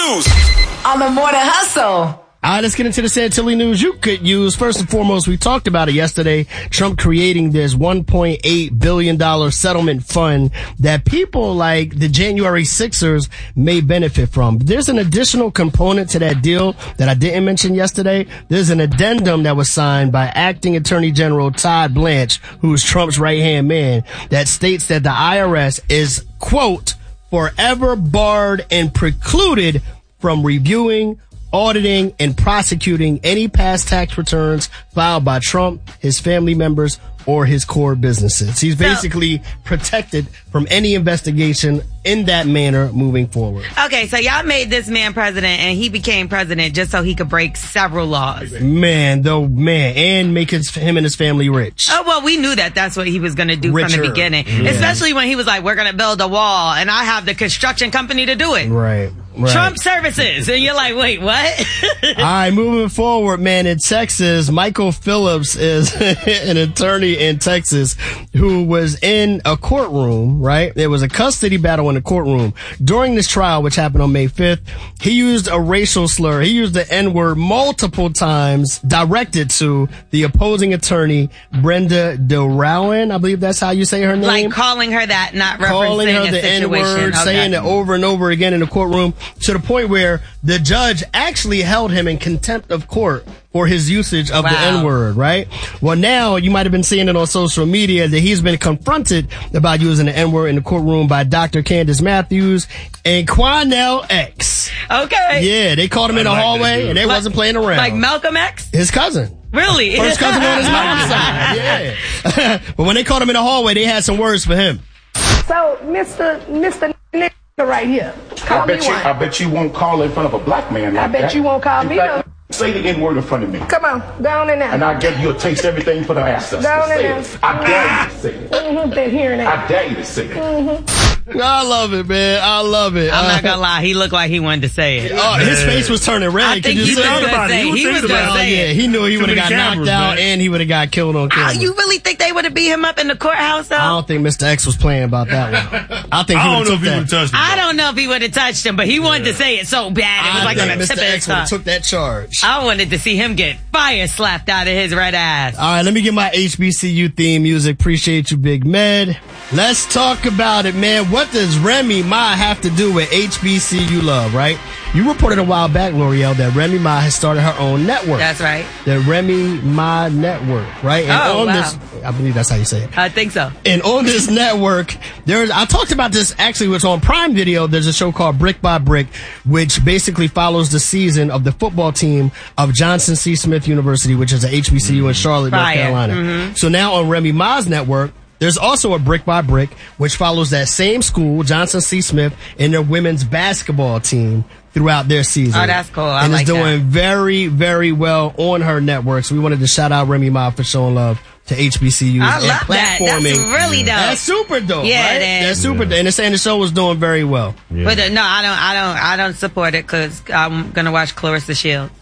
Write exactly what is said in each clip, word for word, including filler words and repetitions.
news on the Morning Hustle. All right, let's get into the Santilli news you could use. First and foremost, we talked about it yesterday. Trump creating this one point eight billion dollars settlement fund that people like the January Sixers may benefit from. There's an additional component to that deal that I didn't mention yesterday. There's an addendum that was signed by Acting Attorney General Todd Blanche, who's Trump's right-hand man, that states that the I R S is, quote, forever barred and precluded from reviewing, auditing, and prosecuting any past tax returns filed by Trump, his family members, or his core businesses. He's basically so, protected from any investigation in that manner moving forward. Okay, so y'all made this man president, and he became president just so he could break several laws. Man, though, man, and make his, him and his family rich. Oh, well, we knew that that's what he was going to do Richer. from the beginning. Yeah. Especially when he was like, we're going to build a wall, and I have the construction company to do it. Right. Right. Trump Services. And you're like, wait, what? All right, moving forward, man, in Texas, Michael Phillips is an attorney in Texas who was in a courtroom, right? There was a custody battle in the courtroom. During this trial, which happened on May fifth, he used a racial slur. He used the N-word multiple times directed to the opposing attorney, Brenda DeRowan. I believe that's how you say her name. Like calling her that, not referencing calling her a the situation. N-word, okay. saying it over and over again in the courtroom, to the point where the judge actually held him in contempt of court for his usage of wow. the N-word, right? Well, now you might have been seeing it on social media that he's been confronted about using the N-word in the courtroom by Doctor Candace Matthews and Quanell X. Okay. Yeah, they called him in the like hallway and they like, wasn't playing around. Like Malcolm X? His cousin. Really? First cousin on his mom's side. Yeah. But when they called him in the hallway, they had some words for him. So, Mister Mister N- right here. Call I bet me you. one. I bet you won't call in front of a black man like I bet that. you won't call in me. Fact, no. Say the N word in front of me. Come on, go on in there. And I get you a taste everything for the ancestors. Go on in Say there. it. I dare you to say it. Mm-hmm, they're hearing it. I dare you to say it. Mm-hmm. I love it, man. I love it. I'm uh, not gonna lie, he looked like he wanted to say it. Oh, his face was turning red. I think you he was see? gonna say it. He was gonna say yeah, it. he knew he Too would have got many knocked cameras, out man. and he would have got killed on Oh, camera. you really think they would have beat him up in the courthouse, though? I don't think Mister X was playing about that one. I think he I would don't know have if he would have took that. touched him. I don't know if he would have touched him, but he wanted to say it so bad. It was I like on think the tip Mister of his X would have tongue. took that charge. I wanted to see him get fire slapped out of his red ass. All right, let me get my H B C U theme music. Appreciate you, Big Med. Let's talk about it, man. What does Remy Ma have to do with H B C U love, right? You reported a while back, L'Oreal, that Remy Ma has started her own network. That's right. The Remy Ma Network, right? And Oh, on wow. this, I believe that's how you say it. I think so. And on this network, there's, I talked about this actually, it's on Prime Video. There's a show called Brick by Brick, which basically follows the season of the football team of Johnson C. Smith University, which is a H B C U in Charlotte, North Fire. Carolina. Mm-hmm. So now on Remy Ma's network, there's also a Brick by Brick, which follows that same school, Johnson C. Smith, and their women's basketball team throughout their season. Oh, that's cool. I and like it's doing that. very, very well on her network. So we wanted to shout out Remy Ma for showing love to H B C Us I and love that. That's platforming. really dope. That's super dope. Yeah, right? it is. That's super dope. And they're saying the show was doing very well. Yeah. But uh, no, I don't, I don't, I don't support it because I'm gonna watch Clarissa Shields.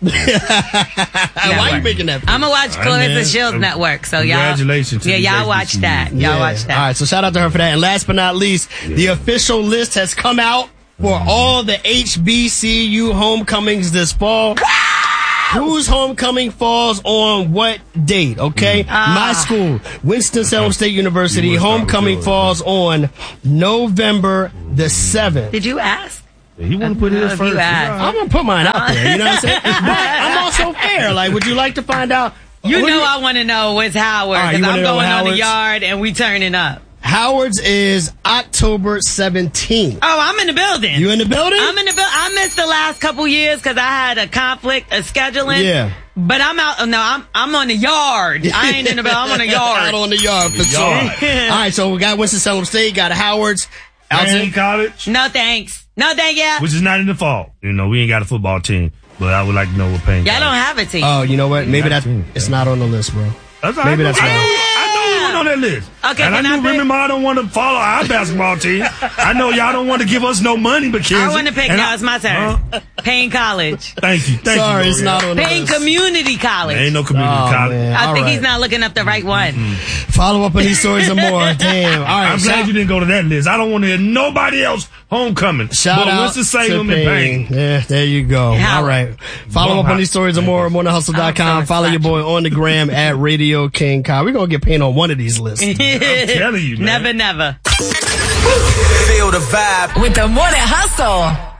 Why are you making that? I'm gonna watch All right, Clarissa man. Shields Uh, Network. So y'all, congratulations to yeah, the y'all H B watch C U. that. Y'all Yeah. watch that. All right, so shout out to her for that. And last but not least, the official list has come out for all the H B C U homecomings this fall. Whose homecoming falls on what date, okay? Ah. My school, Winston-Salem State University, You wanna start with homecoming yours, falls on November the seventh. Did you ask? He want to put his If first. you ask. I'm gonna put mine out there, you know what I'm saying? But I'm also fair. Like, would you like to find out? You what do know I want to know what's Howard All right, because you I'm wanna know going on the Howard's? yard and we turning up. Howard's is October seventeenth. Oh, I'm in the building. You in the building? I'm in the building. I missed the last couple years because I had a conflict of scheduling. Yeah. But I'm out. No, I'm I'm on the yard. I ain't in the building. I'm on the yard. Out on the yard for The sure. yard. All right, so we got Winston-Salem State, got Howard's. Graham College, No thanks. No thank you. which is not in the fall. You know, we ain't got a football team, but I would like to know what Payne. Y'all don't have a team. Oh, you know what? Maybe that Nineteen. it's not on the list, bro. That's all Maybe right. that's I right. know, I know we went on that list. Okay, and I can I knew pick- Remy Ma don't want to follow our basketball team. I know y'all don't want to give us no money, but I want to pick. And Now it's my turn. Huh? Payne College. Thank you. Thank Sorry, you. it's not on the Payne list. Community College. There ain't no community Oh, college. man. I All think right. he's not looking up the right one. Follow up on these stories and more. Damn. All right. I'm glad shout, you didn't go to that list. I don't want to hear nobody else homecoming. shout but out Winston-Salem to and Payne. Payne. Yeah, there you go. Howard. All right. Follow Well, up on hot. these stories and more at more than hustle dot com. I'm so Follow your boy on the gram at Radio King Kyle. We're going to get Payne on one of these lists. I'm telling you, man. Never, never. Feel the vibe with the Morning Hustle.